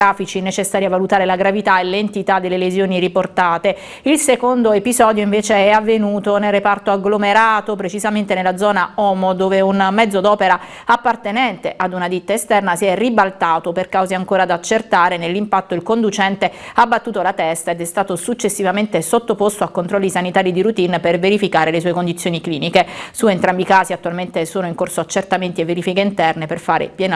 grafici necessari a valutare la gravità e l'entità delle lesioni riportate. Il secondo episodio invece è avvenuto nel reparto agglomerato, precisamente nella zona Omo, dove un mezzo d'opera appartenente ad una ditta esterna si è ribaltato per cause ancora da accertare. Nell'impatto il conducente ha battuto la testa ed è stato successivamente sottoposto a controlli sanitari di routine per verificare le sue condizioni cliniche. Su entrambi i casi attualmente sono in corso accertamenti e verifiche interne per fare piena